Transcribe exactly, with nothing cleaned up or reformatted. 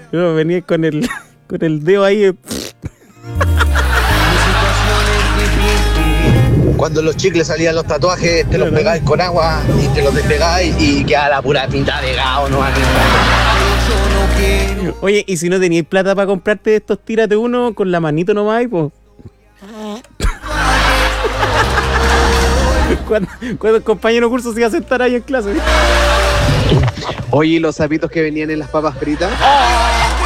No, venía con el, con el dedo ahí. Cuando los chicles salían los tatuajes, te los pegáis con agua y te los despegáis y queda la pura pinta de gao, ¿no? Oye, y si no teníais plata para comprarte estos, tírate uno con la manito nomás, pues. Cuando, cuando el compañero curso se iba a sentar ahí en clase. Oye, ¿y los sapitos que venían en las papas fritas?